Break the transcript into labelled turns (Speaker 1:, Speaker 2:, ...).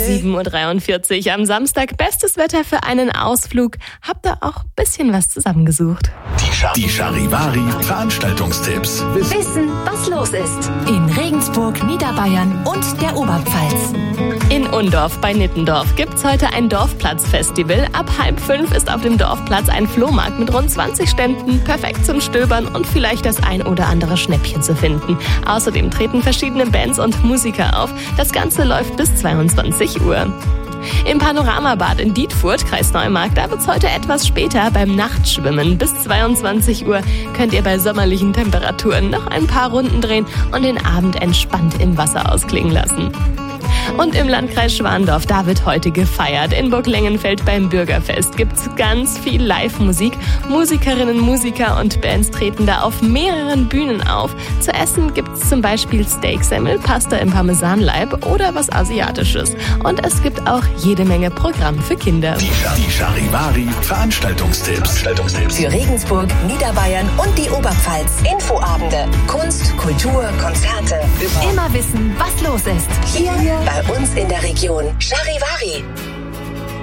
Speaker 1: 7:43 Uhr am Samstag. Bestes Wetter für einen Ausflug. Habt ihr auch ein bisschen was zusammengesucht?
Speaker 2: Die Charivari-Veranstaltungstipps.
Speaker 3: Wissen, was los ist. In Regensburg, Niederbayern und der Oberpfalz.
Speaker 1: In Undorf bei Nittendorf gibt's heute ein Dorfplatzfestival. Ab 4:30 ist auf dem Dorfplatz ein Flohmarkt mit rund 20 Ständen. Perfekt zum Stöbern und vielleicht das ein oder andere Schnäppchen zu finden. Außerdem treten verschiedene Bands und Musiker auf. Das Ganze läuft bis 22 Uhr. Im Panoramabad in Dietfurt, Kreis Neumarkt, da wird's heute etwas später beim Nachtschwimmen. Bis 22 Uhr könnt ihr bei sommerlichen Temperaturen noch ein paar Runden drehen und den Abend entspannt im Wasser ausklingen lassen. Und im Landkreis Schwandorf, da wird heute gefeiert. In Burglengenfeld beim Bürgerfest gibt's ganz viel Live-Musik. Musikerinnen, Musiker und Bands treten da auf mehreren Bühnen auf. Zu essen gibt's zum Beispiel Steaksemmel, Pasta im Parmesanleib oder was Asiatisches. Und es gibt auch jede Menge Programm für Kinder.
Speaker 2: Die Charivari-Veranstaltungstipps.
Speaker 3: Für Regensburg, Niederbayern und die Oberpfalz. Infoabende, Kunst, Kultur, Konzerte. Immer wissen, was los ist. Hier bei uns in der Region. Charivari.